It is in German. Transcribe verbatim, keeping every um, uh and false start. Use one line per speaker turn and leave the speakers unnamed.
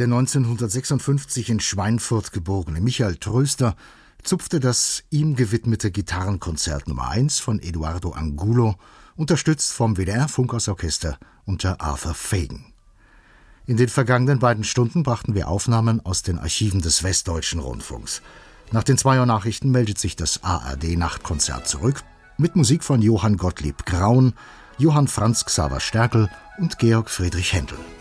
Der neunzehnhundertsechsundfünfzig in Schweinfurt geborene Michael Tröster zupfte das ihm gewidmete Gitarrenkonzert Nummer eins von Eduardo Angulo, unterstützt vom W D R-Funkhausorchester unter Arthur Fagan. In den vergangenen beiden Stunden brachten wir Aufnahmen aus den Archiven des Westdeutschen Rundfunks. Nach den zwei Uhr Nachrichten meldet sich das A R D-Nachtkonzert zurück mit Musik von Johann Gottlieb Graun, Johann Franz Xaver Stärkel und Georg Friedrich Händel.